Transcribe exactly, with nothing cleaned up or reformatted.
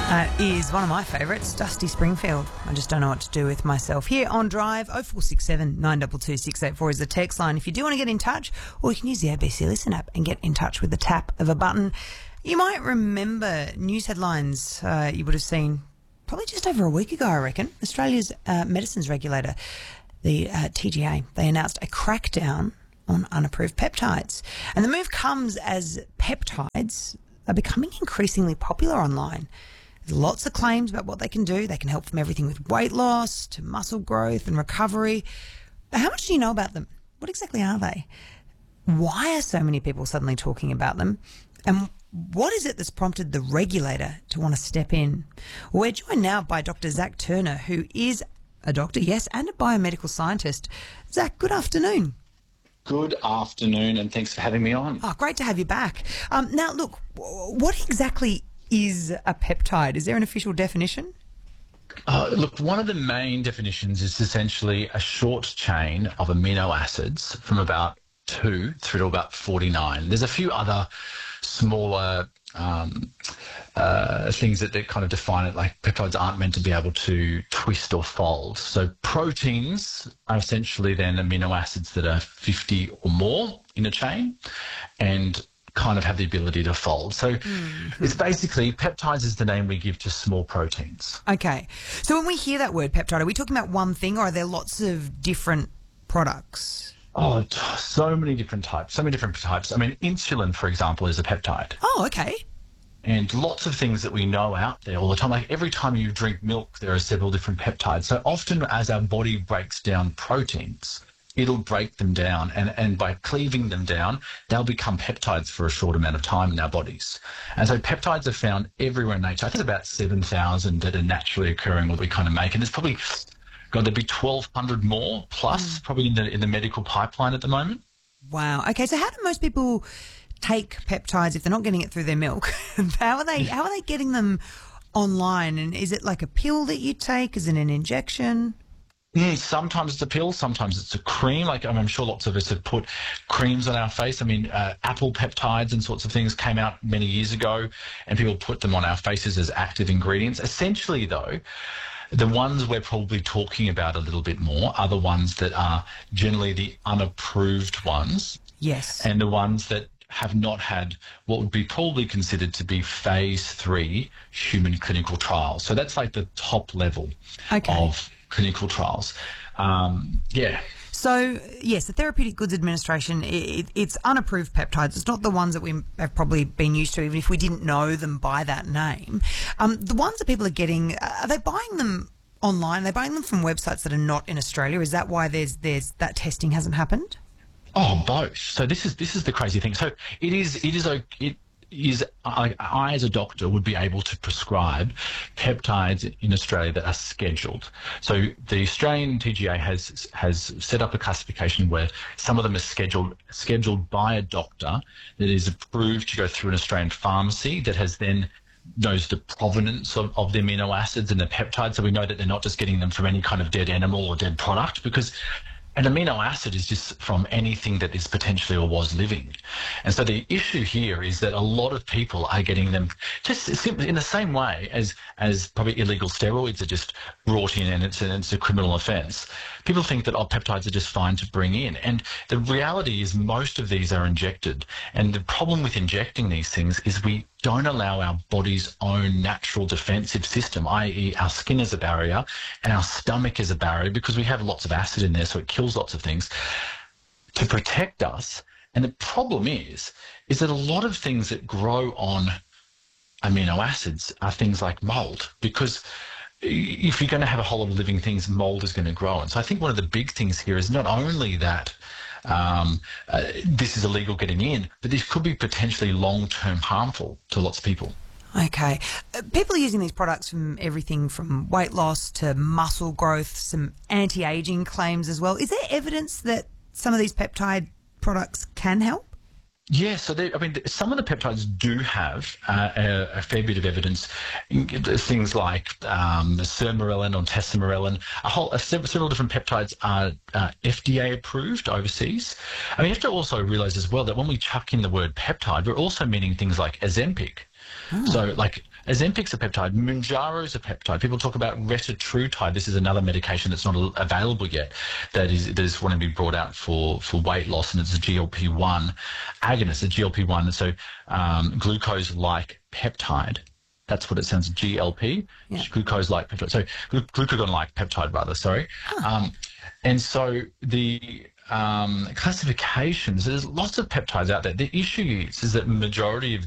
Uh, is one of my favourites, Dusty Springfield. I just don't know what to do with myself. Here on Drive, oh four six seven, nine two two, six eight four is the text line if you do want to get in touch, or you can use the A B C Listen app and get in touch with the tap of a button. You might remember news headlines uh, you would have seen probably just over a week ago, I reckon. Australia's uh, medicines regulator, the uh, T G A, they announced a crackdown on unapproved peptides. And the move comes as peptides are becoming increasingly popular online. There's lots of claims about what they can do. They can help from everything with weight loss to muscle growth and recovery. But how much do you know about them? What exactly are they? Why are so many people suddenly talking about them? And what is it that's prompted the regulator to want to step in? We're joined now by Doctor Zach Turner, who is a doctor, yes, and a biomedical scientist. Zach, good afternoon. Good afternoon, and thanks for having me on. Oh, great to have you back. Um, now, look, what exactly is a peptide? Is there an official definition? Uh, look, one of the main definitions is essentially a short chain of amino acids from about two through to about forty-nine. There's a few other smaller um, uh, things that, that kind of define it, like peptides aren't meant to be able to twist or fold. So proteins are essentially then amino acids that are fifty or more in a chain and kind of have the ability to fold. So mm-hmm. It's basically, peptides is the name we give to small proteins. Okay. So when we hear that word peptide, are we talking about one thing, or are there lots of different products? Oh, so many different types, so many different types. I mean, insulin, for example, is a peptide. Oh, okay. And lots of things that we know out there all the time. Like every time you drink milk, there are several different peptides. So often as our body breaks down proteins, it'll break them down. And, and by cleaving them down, they'll become peptides for a short amount of time in our bodies. And so peptides are found everywhere in nature. I think about seven thousand that are naturally occurring, what we kind of make. And there's probably got to be twelve hundred more plus mm. probably in the, in the medical pipeline at the moment. Wow. Okay. So how do most people take peptides if they're not getting it through their milk? how are they, how are they getting them online? And is it like a pill that you take? Is it an injection? Mm, sometimes it's a pill, sometimes it's a cream. Like I'm sure lots of us have put creams on our face. I mean, uh, apple peptides and sorts of things came out many years ago, and people put them on our faces as active ingredients. Essentially, though, the ones we're probably talking about a little bit more are the ones that are generally the unapproved ones. Yes. And the ones that have not had what would be probably considered to be phase three human clinical trials. So that's like the top level okay. of clinical trials. Um, yeah. So, yes, the Therapeutic Goods Administration, it, it's unapproved peptides. It's not the ones that we have probably been used to, even if we didn't know them by that name. Um, the ones that people are getting, are they buying them online? Are they buying them from websites that are not in Australia? Is that why there's there's that testing hasn't happened? Oh, both. So this is this is the crazy thing. So it is it is a it. is I, I, as a doctor, would be able to prescribe peptides in Australia that are scheduled. So the Australian T G A has has set up a classification where some of them are scheduled scheduled by a doctor that is approved to go through an Australian pharmacy that has then knows the provenance of, of the amino acids and the peptides, so we know that they're not just getting them from any kind of dead animal or dead product, because an amino acid is just from anything that is potentially or was living. And so the issue here is that a lot of people are getting them just simply in the same way as, as probably illegal steroids are just brought in and it's, and it's a criminal offence. People think that, oh, peptides are just fine to bring in. And the reality is most of these are injected. And the problem with injecting these things is we don't allow our body's own natural defensive system, that is our skin as a barrier and our stomach as a barrier, because we have lots of acid in there, so it kills lots of things, to protect us. And the problem is, is that a lot of things that grow on amino acids are things like mold, because if you're going to have a whole lot of living things, mold is going to grow. And so I think one of the big things here is not only that Um, uh, this is illegal getting in, but this could be potentially long-term harmful to lots of people. Okay. Uh, people are using these products from everything from weight loss to muscle growth, some anti-aging claims as well. Is there evidence that some of these peptide products can help? Yeah, so they, I mean, some of the peptides do have uh, a, a fair bit of evidence. Things like um, sermorelin or tesamorelin, a whole a several different peptides are uh, F D A approved overseas. I mean, you have to also realise as well that when we chuck in the word peptide, we're also meaning things like Ozempic. Oh. So, like Ozempic's a peptide. Mounjaro's a peptide. People talk about retatrutide. This is another medication that's not a- available yet that is that is wanting to be brought out for, for weight loss, and it's a G L P one agonist, a G L P one. And so um, glucose-like peptide. That's what it sounds, G L P, Yeah. glucose-like peptide. So glu- glucagon-like peptide, rather, sorry. Um, and so the um, classifications, there's lots of peptides out there. The issue is, is that majority of